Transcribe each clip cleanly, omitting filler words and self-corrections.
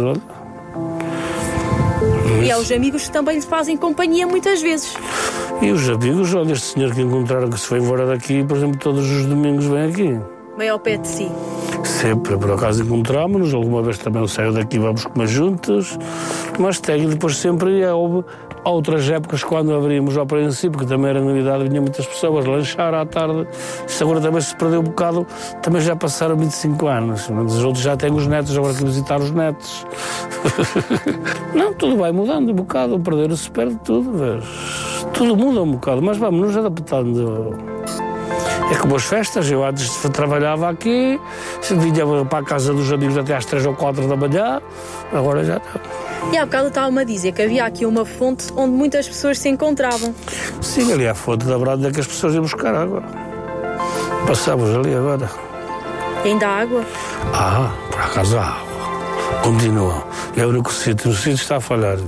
olha. E aos amigos que também lhe fazem companhia muitas vezes. E os amigos, olha, este senhor que encontraram que se foi embora daqui, por exemplo, todos os domingos vem aqui. Bem ao pé de si. Sempre, por acaso encontramos-nos, alguma vez também eu saio daqui, vamos comer juntos, mas tem, depois sempre houve outras épocas quando abrimos ao princípio, que também era novidade, vinham muitas pessoas lanchar à tarde, isso agora também se perdeu um bocado, também já passaram 25 anos, mas os outros já têm os netos, agora que visitar os netos. Não, tudo vai mudando um bocado, perder se perde tudo, vês? Tudo muda um bocado, mas vamos nos adaptando. É como as festas, eu antes trabalhava aqui, vinha para a casa dos amigos até às 3 ou 4 da manhã, agora já não. E há bocado estava-me a dizer que havia aqui uma fonte onde muitas pessoas se encontravam. Sim, ali à fonte da Brada é que as pessoas iam buscar água. Passamos ali agora. E ainda há água? Por acaso há água. Continua. É o único sítio está a falhar.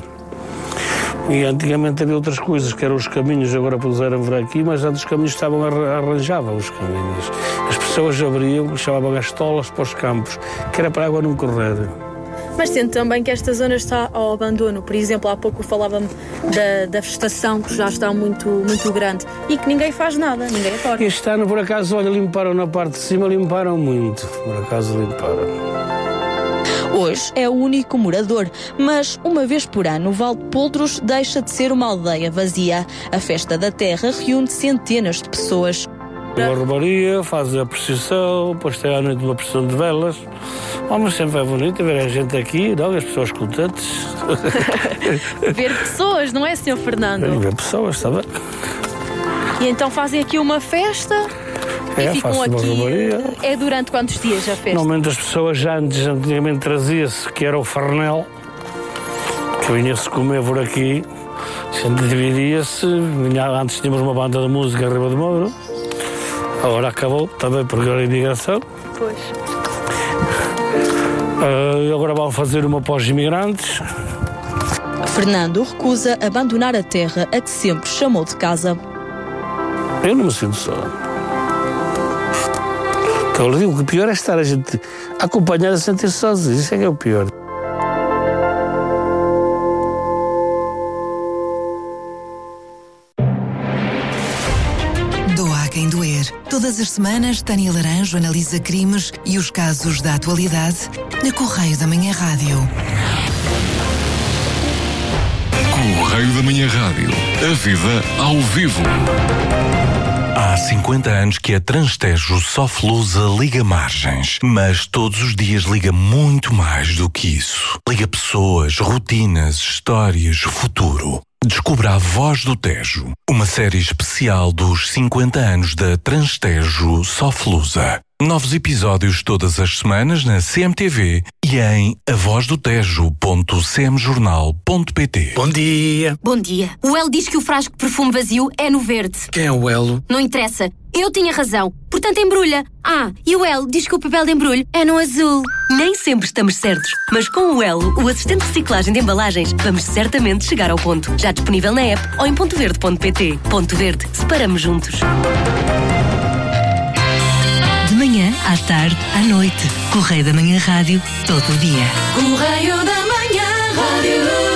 E antigamente havia outras coisas, que eram os caminhos, agora puseram por aqui, mas antes os caminhos estavam arranjavam os caminhos. As pessoas abriam, chamavam gastolas para os campos, que era para a água não correr. Mas sente também que esta zona está ao abandono. Por exemplo, há pouco falava-me da vegetação, que já está muito, muito grande, e que ninguém faz nada, ninguém acorda. Este ano, por acaso, olha, limparam na parte de cima, limparam muito. Por acaso limparam. Hoje é o único morador, mas uma vez por ano o Val de Poldros deixa de ser uma aldeia vazia. A Festa da Terra reúne centenas de pessoas. Uma romaria, faz a procissão, depois tem à noite uma procissão de velas. Mas sempre é bonito ver a gente aqui, não? As pessoas contentes. Ver pessoas, não é, Sr. Fernando? Ver pessoas, está bem. E então fazem aqui uma festa... E ficam aqui. É durante quantos dias a festa? Normalmente as pessoas antigamente trazia-se, que era o farnel, que vinha-se comer por aqui, dividia-se, antes tínhamos uma banda de música em Riba de Moura, agora acabou também porque era a imigração. Pois. Agora vão fazer uma para os imigrantes. Fernando recusa abandonar a terra a que sempre chamou de casa. Eu não me sinto só. Eu digo que o pior é estar a gente acompanhada a sentir-se sozinho. Isso é que é o pior. Doa a quem doer. Todas as semanas, Tânia Laranjo analisa crimes e os casos da atualidade na Correio da Manhã Rádio. Correio da Manhã Rádio. A vida ao vivo. Há 50 anos que a Transtejo Soflusa liga margens, mas todos os dias liga muito mais do que isso. Liga pessoas, rotinas, histórias, futuro. Descubra A Voz do Tejo, uma série especial dos 50 anos da Transtejo Soflusa. Novos episódios todas as semanas na CMTV e em avozdotejo.cmjornal.pt. Bom dia. Bom dia. O Elo diz que o frasco de perfume vazio é no verde. Quem é o Elo? Não interessa. Eu tinha razão. Portanto, embrulha. E o Elo diz que o papel de embrulho é no azul. Nem sempre estamos certos, mas com o Elo, o assistente de reciclagem de embalagens, vamos certamente chegar ao ponto. Já disponível na app ou em pontoverde.pt. Ponto Verde. Separamos juntos. De manhã, à tarde, à noite. Correio da Manhã Rádio, todo o dia. Correio da Manhã Rádio.